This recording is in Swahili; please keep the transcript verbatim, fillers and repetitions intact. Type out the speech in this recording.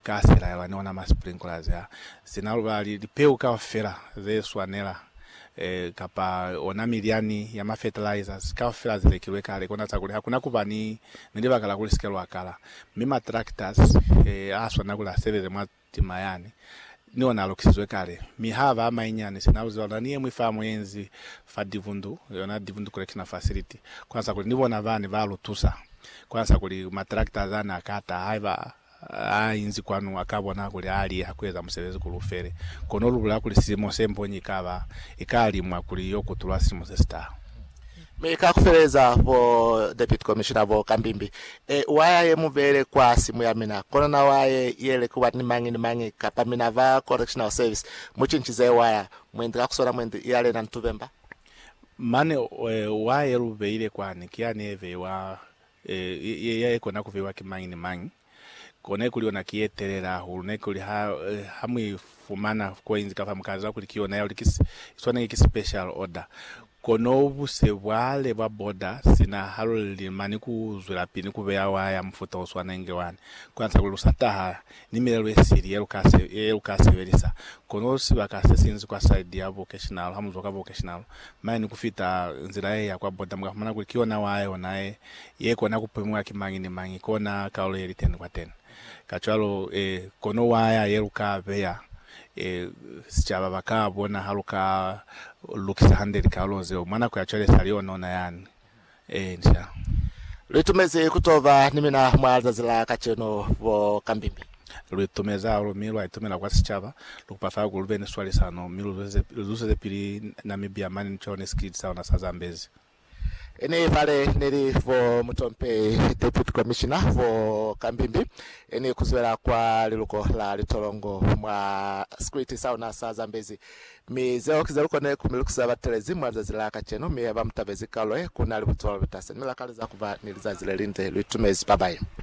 kasera yabaniona ma sprinklers ya sinalubali lipeuka fera ze swanela eh kapa ona miliani ya ma fertilizers ka fera zile kiweka ale kona takuli hakuna kubani ndiba kala kulisikelo akala mima tractors eh aswana kula seveze mwa timayani niona lokisizwe kale mihava ama inyane sinauzo niye mwifamu yenzi fa divundu yona divundu correction facility kwanza kuli nibona vani valutusa kwanza kuli matrakta zana akata haiva a inzi kwanu akabona kuli ali hakweza musevezi kulufere kono lubula kuli simo sembonyi kaba ikali mwa kuli yokutulwa simo sesta Meka kufereza vo Deputy Commissioner vo Kambimbi e waye muvere kwa simu ya mina kono na waye yele kuwa ni mangi ni mangi kapa mina va correctional service muchinchize waya mwendika kusona mwendi yale na ntuvemba mane waye rubeile kwani kiani eve wa e yeye kona kuvewa kimangi ni mangi kone kuliona kieterera hurune kuli ha hamwe fumana kwa inzi kafa mkaza kulikiona yao likisi iswana iki special order kono buse wale ba boda sina haloli mani kuzwela pini kubeya waya mfuta oswana ngewani kwanza kulusataha nimero esiri elukase elukase verisa kono sibakase sinzi kwa side ya vocational hamuzo ka vocational mani kufita nzira ya kwa boda mkamana kulikiona waya onaye yeko na kupemwa kimangi ni mangi kona kaulo yeli ten kwa ten kachalo eh kono waya yeluka beya eh sichaba bakabona haluka lukisa handeli kaloze mwana kwa chale salio nona yani eh nsha Lutumeze kutova nimina mwaza zila kacheno vo Kambimbi Lutumeza ro milwa itumela kwa sichaba lukupafa kuluvene swali sano milu zuze pili Namibia mani nchone skid sauna Sazambezi ene vale neri vo Mutompe Deputy Commissioner vo Kambimbi ene kuzwela kwa liluko la litolongo mwa script sauna Sazambezi mizeo kizaluko ne kumilukuza batelezi mwaza zila kacheno miya bamtabezi kaloe kuna libutola bitase nila kaliza kuva niliza zile linde Lutumezi bye bye.